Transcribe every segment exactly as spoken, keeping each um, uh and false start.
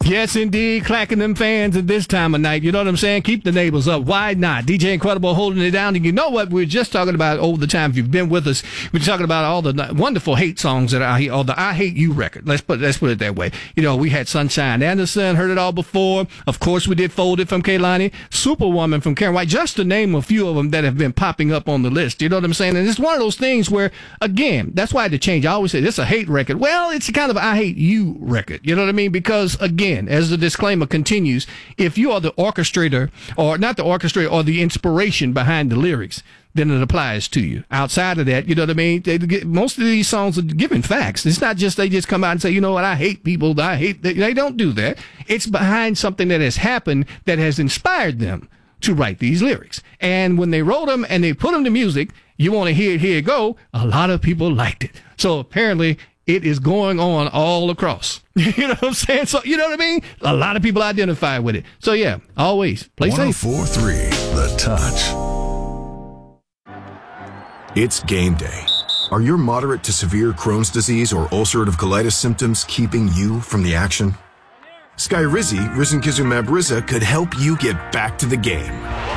Yes, indeed. Clacking them fans at this time of night. You know what I'm saying? Keep the neighbors up. Why not? D J Incredible holding it down. And you know what? We are just talking about over the time. If you've been with us, we're talking about all the wonderful hate songs that I or the I Hate You record. Let's put let's put it that way. You know, we had Sunshine Anderson, heard it all before. Of course, we did Folded from Kehlani, Superwoman from Karen White, just to name a few of them that have been popping up on the list. You know what I'm saying? And it's one of those things where, again, that's why I had to change. I always say this is a hate record. Well, it's kind of an I Hate You record. You know what I mean? Because, again, as the disclaimer continues, if you are the orchestrator, or not the orchestrator, or the inspiration behind the lyrics, then it applies to you. Outside of that, you know what I mean? They get, most of these songs are giving facts. It's not just they just come out and say, you know what, I hate people. I hate. They, they don't do that. It's behind something that has happened that has inspired them to write these lyrics. And when they wrote them and they put them to music, you want to hear it, here it go. A lot of people liked it. So apparently, it is going on all across. You know what I'm saying? So, you know what I mean? A lot of people identify with it. So, yeah, always play safe. one oh four point three The Touch. It's game day. Are your moderate to severe Crohn's disease or ulcerative colitis symptoms keeping you from the action? Skyrizi, risankizumab Riza, could help you get back to the game.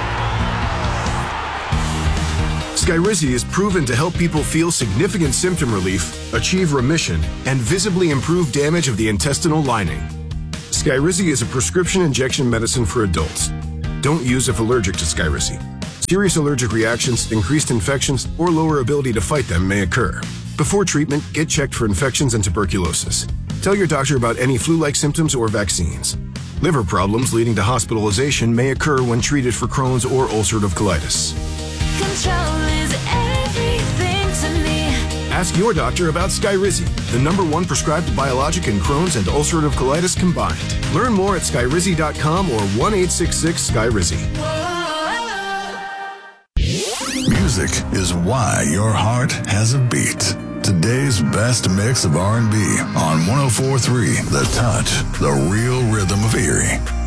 Skyrizi is proven to help people feel significant symptom relief, achieve remission, and visibly improve damage of the intestinal lining. Skyrizi is a prescription injection medicine for adults. Don't use if allergic to Skyrizi. Serious allergic reactions, increased infections, or lower ability to fight them may occur. Before treatment, get checked for infections and tuberculosis. Tell your doctor about any flu-like symptoms or vaccines. Liver problems leading to hospitalization may occur when treated for Crohn's or ulcerative colitis. Control is everything to me. Ask your doctor about Skyrizi, the number one prescribed biologic in Crohn's and ulcerative colitis combined. Learn more at skyrizi dot com or one eight six six Skyrizi. Music is why your heart has a beat. Today's best mix of R and B on one oh four point three The Touch, the real rhythm of Erie.